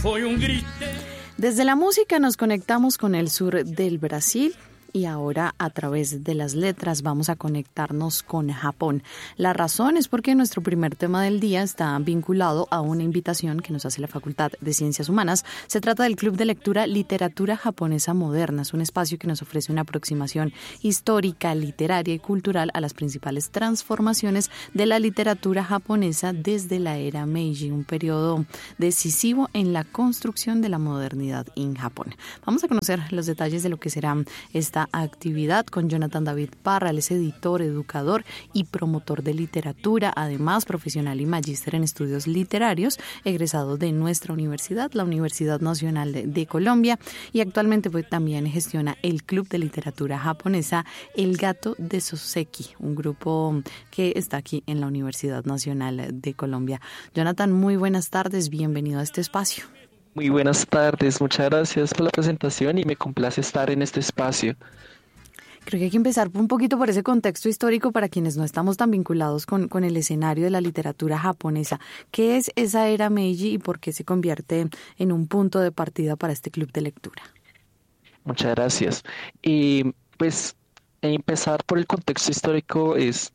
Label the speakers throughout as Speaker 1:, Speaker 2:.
Speaker 1: Desde la música nos conectamos con el sur del Brasil. Y ahora a través de las letras vamos a conectarnos con Japón. La razón es porque nuestro primer tema del día está vinculado a una invitación que nos hace la Facultad de Ciencias Humanas. Se trata del Club de Lectura Literatura Japonesa Moderna. Es un espacio que nos ofrece una aproximación histórica, literaria y cultural a las principales transformaciones de la literatura japonesa desde la era Meiji, un periodo decisivo en la construcción de la modernidad en Japón. Vamos a conocer los detalles de lo que será esta actividad con Jonathan David Parra. Él es editor, educador y promotor de literatura, además profesional y magíster en estudios literarios, egresado de nuestra universidad, la Universidad Nacional de Colombia, y actualmente pues también gestiona el Club de Literatura Japonesa El Gato de Soseki, un grupo que está aquí en la Universidad Nacional de Colombia. Jonathan, muy buenas tardes, bienvenido a este espacio.
Speaker 2: Muy buenas tardes, muchas gracias por la presentación y me complace estar en este espacio.
Speaker 1: Creo que hay que empezar un poquito por ese contexto histórico para quienes no estamos tan vinculados con el escenario de la literatura japonesa. ¿Qué es esa era Meiji y por qué se convierte en un punto de partida para este club de lectura?
Speaker 2: Muchas gracias. Pues empezar por el contexto histórico es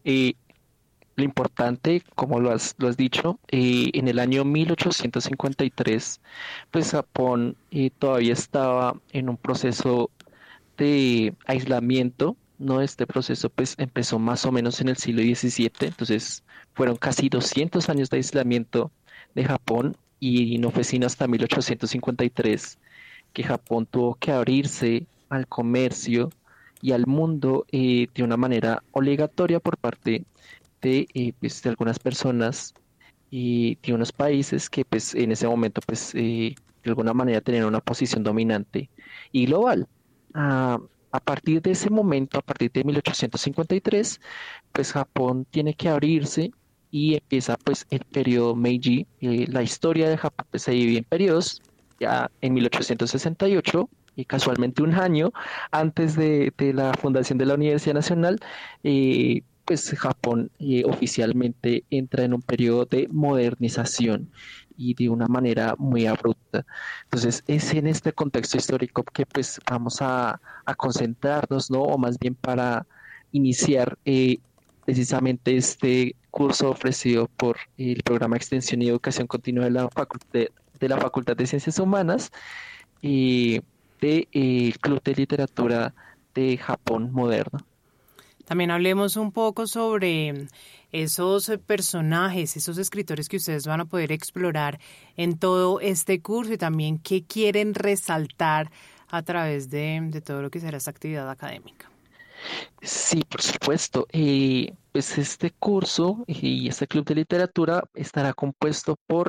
Speaker 2: lo importante, como lo has dicho, en el año 1853, pues Japón todavía estaba en un proceso de aislamiento, ¿no? Este proceso pues empezó más o menos en el siglo XVII, entonces fueron casi 200 años de aislamiento de Japón y no fue sino hasta 1853 que Japón tuvo que abrirse al comercio y al mundo de una manera obligatoria por parte pues, de algunas personas y de unos países que pues en ese momento pues de alguna manera tenían una posición dominante y global. A partir de ese momento, a partir de 1853, pues Japón tiene que abrirse y empieza pues el periodo Meiji. La historia de Japón pues, se divide en periodos. Ya en 1868 y casualmente un año antes de la fundación de la Universidad Nacional, pues Japón oficialmente entra en un periodo de modernización y de una manera muy abrupta. Entonces es en este contexto histórico que pues vamos a concentrarnos, ¿no? O más bien para iniciar precisamente este curso ofrecido por el programa de Extensión y Educación Continua de la Facultad de Ciencias Humanas y del Club de Literatura de Japón Moderno.
Speaker 3: También hablemos un poco sobre esos personajes, esos escritores que ustedes van a poder explorar en todo este curso y también qué quieren resaltar a través de todo lo que será esta actividad académica.
Speaker 2: Sí, por supuesto. Pues este curso y este club de literatura estará compuesto por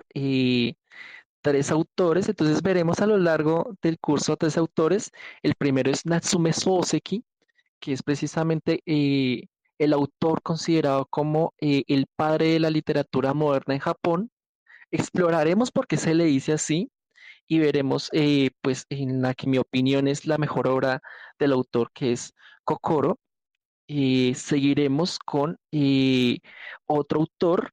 Speaker 2: tres autores, entonces veremos a lo largo del curso a tres autores. El primero es Natsume Soseki, que es precisamente el autor considerado como el padre de la literatura moderna en Japón. Exploraremos por qué se le dice así y veremos, pues, en la que mi opinión es la mejor obra del autor, que es Kokoro. Seguiremos con otro autor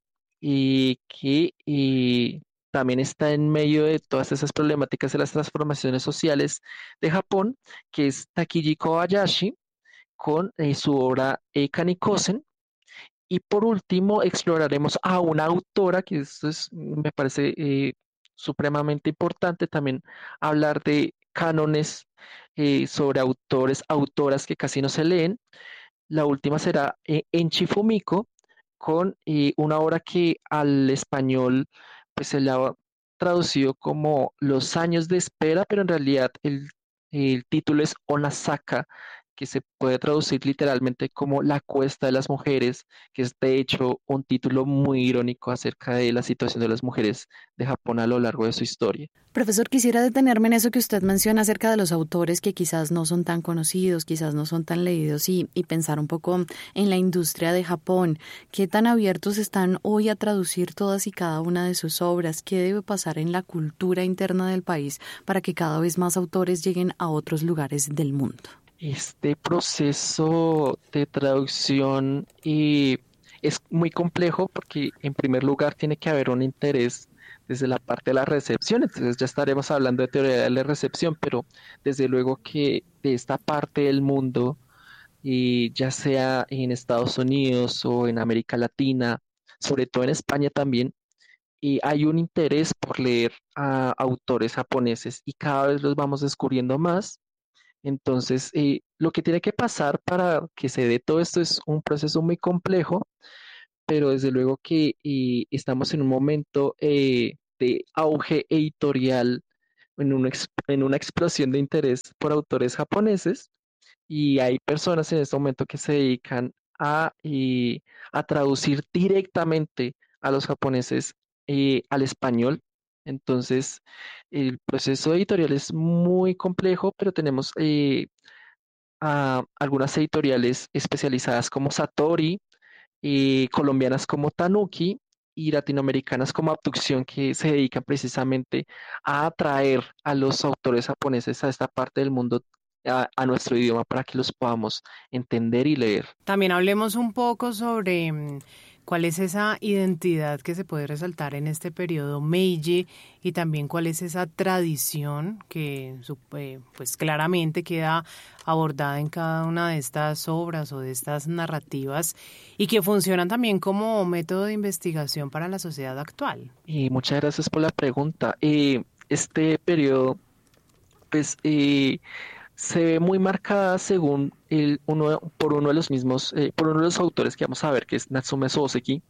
Speaker 2: que también está en medio de todas esas problemáticas de las transformaciones sociales de Japón, que es Takiji Kobayashi con su obra Kanikosen. Y por último, exploraremos a una autora, que esto es, me parece supremamente importante también hablar de cánones sobre autores, autoras que casi no se leen. La última será Enchi Fumiko, con una obra que al español pues, se le ha traducido como Los años de espera, pero en realidad el título es Onasaka, que se puede traducir literalmente como La cuesta de las mujeres, que es de hecho un título muy irónico acerca de la situación de las mujeres de Japón a lo largo de su historia.
Speaker 1: Profesor, quisiera detenerme en eso que usted menciona acerca de los autores que quizás no son tan conocidos, quizás no son tan leídos y pensar un poco en la industria de Japón. ¿Qué tan abiertos están hoy a traducir todas y cada una de sus obras? ¿Qué debe pasar en la cultura interna del país para que cada vez más autores lleguen a otros lugares del mundo?
Speaker 2: Este proceso de traducción es muy complejo porque en primer lugar tiene que haber un interés desde la parte de la recepción. Entonces ya estaremos hablando de teoría de la recepción, pero desde luego que de esta parte del mundo, y ya sea en Estados Unidos o en América Latina, sobre todo en España también, y hay un interés por leer a autores japoneses y cada vez los vamos descubriendo más. Entonces, lo que tiene que pasar para que se dé todo esto es un proceso muy complejo, pero desde luego que estamos en un momento de auge editorial, en una explosión de interés por autores japoneses, y hay personas en este momento que se dedican a traducir directamente a los japoneses al español. Entonces, el proceso editorial es muy complejo, pero tenemos a algunas editoriales especializadas como Satori, colombianas como Tanuki y latinoamericanas como Abducción, que se dedican precisamente a atraer a los autores japoneses a esta parte del mundo, a nuestro idioma, para que los podamos entender y leer.
Speaker 3: También hablemos un poco sobre cuál es esa identidad que se puede resaltar en este periodo Meiji y también cuál es esa tradición que pues claramente queda abordada en cada una de estas obras o de estas narrativas y que funcionan también como método de investigación para la sociedad actual.
Speaker 2: Y muchas gracias por la pregunta. Este periodo, pues, se ve muy marcada según por uno de los mismos, por uno de los autores que vamos a ver, que es Natsume Soseki.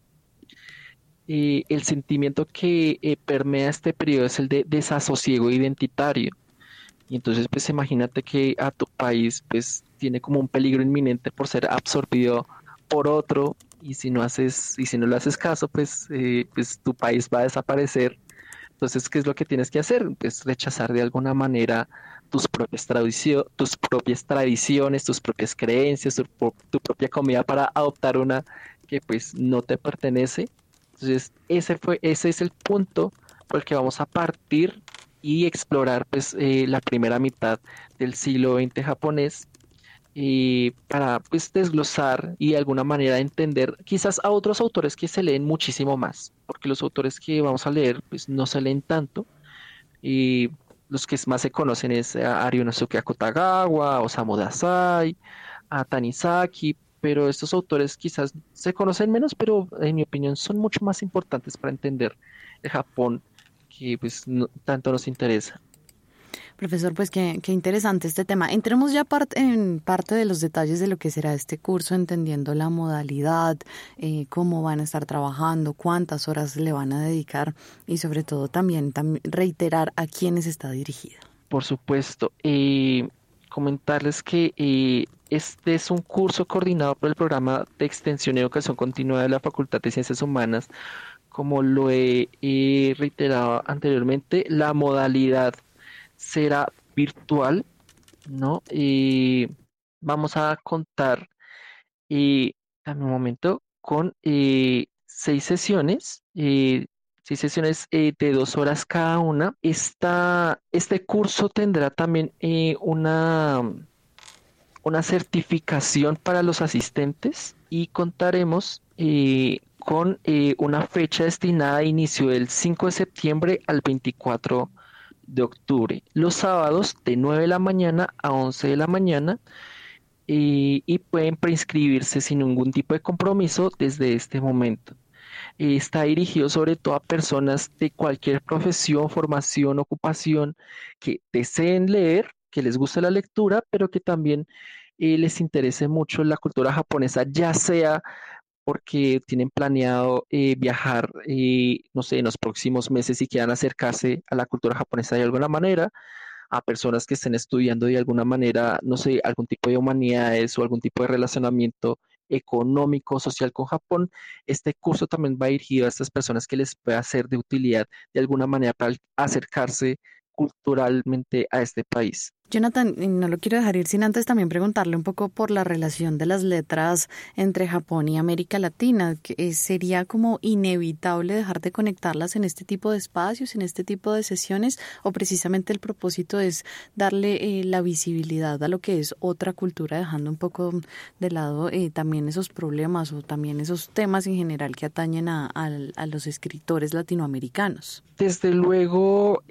Speaker 2: El sentimiento que permea este periodo es el de desasosiego identitario. Y entonces, pues imagínate que a tu país, pues, tiene como un peligro inminente por ser absorbido por otro, y si no le haces caso, pues tu país va a desaparecer. Entonces, ¿qué es lo que tienes que hacer? Pues rechazar de alguna manera tus propias tradiciones, tus propias creencias, tu propia comida, para adoptar una que pues no te pertenece. Entonces, ese es el punto por el que vamos a partir y explorar pues la primera mitad del siglo XX japonés, para pues desglosar y de alguna manera entender quizás a otros autores que se leen muchísimo más, porque los autores que vamos a leer pues no se leen tanto, y los que más se conocen es a Ryunosuke Akutagawa, Osamu Dazai, a Tanizaki, pero estos autores quizás se conocen menos, pero en mi opinión son mucho más importantes para entender el Japón que pues tanto nos interesa.
Speaker 1: Profesor, pues qué interesante este tema. Entremos ya en parte de los detalles de lo que será este curso, entendiendo la modalidad, cómo van a estar trabajando, cuántas horas le van a dedicar y sobre todo también reiterar a quiénes está dirigida.
Speaker 2: Por supuesto, comentarles que este es un curso coordinado por el programa de extensión y educación continua de la Facultad de Ciencias Humanas. Como lo he reiterado anteriormente, la modalidad será virtual, ¿no? Vamos a contar, dame un momento, con 6 sesiones, de 2 horas cada una. Este curso tendrá también una certificación para los asistentes, y contaremos con una fecha destinada a inicio del 5 de septiembre al 24 de octubre, los sábados de 9 de la mañana a 11 de la mañana, y pueden preinscribirse sin ningún tipo de compromiso desde este momento. Está dirigido sobre todo a personas de cualquier profesión, formación, ocupación, que deseen leer, que les guste la lectura, pero que también les interese mucho la cultura japonesa, ya sea porque tienen planeado viajar, no sé, en los próximos meses y quieran acercarse a la cultura japonesa de alguna manera, a personas que estén estudiando de alguna manera, no sé, algún tipo de humanidades o algún tipo de relacionamiento económico, social con Japón. Este curso también va dirigido a estas personas que les pueda ser de utilidad de alguna manera para acercarse culturalmente a este país.
Speaker 1: Jonathan, y no lo quiero dejar ir sin antes también preguntarle un poco por la relación de las letras entre Japón y América Latina. Que, ¿sería como inevitable dejar de conectarlas en este tipo de espacios, en este tipo de sesiones? ¿O precisamente el propósito es darle la visibilidad a lo que es otra cultura, dejando un poco de lado también esos problemas o también esos temas en general que atañen a los escritores latinoamericanos?
Speaker 2: Desde luego,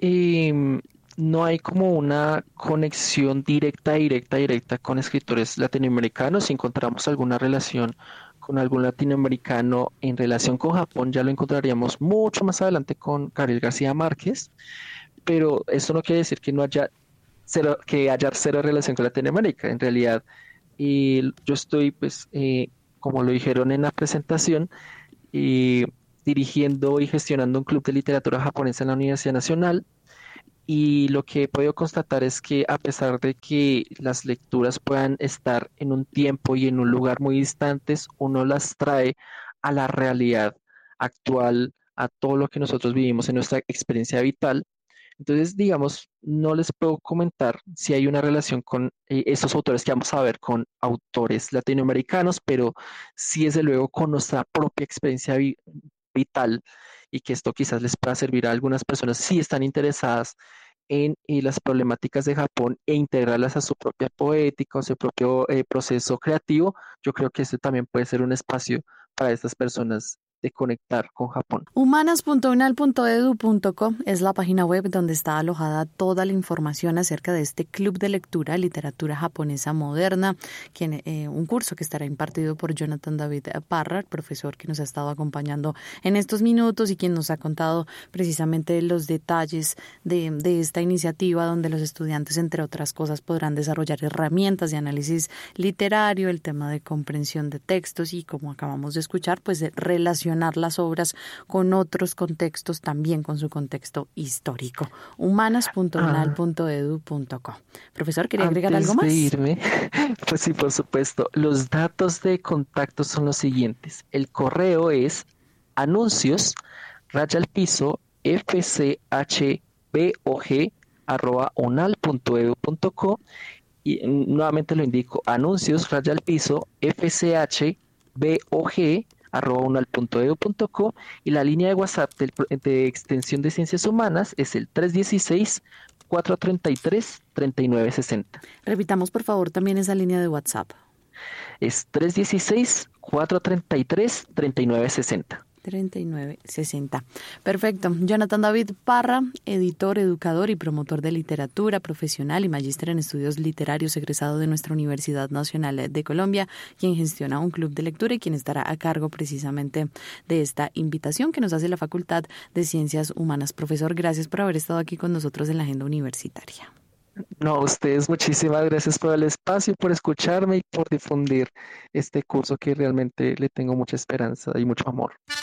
Speaker 2: no hay como una conexión directa con escritores latinoamericanos. Si encontramos alguna relación con algún latinoamericano en relación con Japón, ya lo encontraríamos mucho más adelante con Gabriel García Márquez, pero eso no quiere decir que no haya cero relación con Latinoamérica. En realidad, yo estoy, pues, como lo dijeron en la presentación, eh, dirigiendo y gestionando un club de literatura japonesa en la Universidad Nacional. Y lo que he podido constatar es que a pesar de que las lecturas puedan estar en un tiempo y en un lugar muy distantes, uno las trae a la realidad actual, a todo lo que nosotros vivimos en nuestra experiencia vital. Entonces, digamos, no les puedo comentar si hay una relación con esos autores que vamos a ver con autores latinoamericanos, pero sí, desde luego, con nuestra propia experiencia vital, y que esto quizás les pueda servir a algunas personas si están interesadas en las problemáticas de Japón e integrarlas a su propia poética o su propio proceso creativo. Yo creo que este también puede ser un espacio para estas personas de conectar con Japón.
Speaker 1: Humanas.unal.edu.co es la página web donde está alojada toda la información acerca de este club de lectura literatura japonesa moderna, un curso que estará impartido por Jonathan David Parra, el profesor que nos ha estado acompañando en estos minutos y quien nos ha contado precisamente los detalles de esta iniciativa, donde los estudiantes, entre otras cosas, podrán desarrollar herramientas de análisis literario, el tema de comprensión de textos y, como acabamos de escuchar, pues de relacionar las obras con otros contextos, también con su contexto histórico. Humanas.unal.edu.co. Profesor, ¿quería agregar algo más?
Speaker 2: Antes de irme, pues sí, por supuesto. Los datos de contacto son los siguientes. El correo es anuncios_fchbog@unal.edu.co, y nuevamente lo indico, anuncios_fchbog@unal.edu.co, y la línea de WhatsApp de extensión de Ciencias Humanas es el 316-433-3960.
Speaker 1: Repitamos, por favor, también esa línea de WhatsApp.
Speaker 2: Es 316-433-3960.
Speaker 1: 3960. Perfecto. Jonathan David Parra, editor, educador y promotor de literatura, profesional y magíster en estudios literarios, egresado de nuestra Universidad Nacional de Colombia, quien gestiona un club de lectura y quien estará a cargo precisamente de esta invitación que nos hace la Facultad de Ciencias Humanas. Profesor, gracias por haber estado aquí con nosotros en la Agenda Universitaria.
Speaker 2: No, a ustedes muchísimas gracias por el espacio, por escucharme y por difundir este curso que realmente le tengo mucha esperanza y mucho amor.